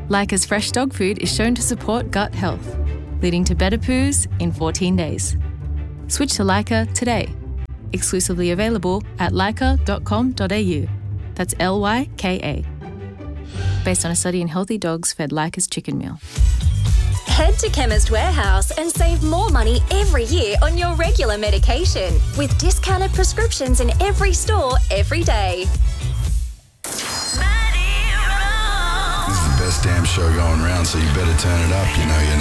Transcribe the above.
Lyca's fresh dog food is shown to support gut health, leading to better poos in 14 days. Switch to Lyca today. Exclusively available at lyca.com.au. That's Lyka. Based on a study in healthy dogs fed Lyca's chicken meal. Head to Chemist Warehouse and save more money every year on your regular medication with discounted prescriptions in every store every day. This is the best damn show going round, so you better turn it up, you know.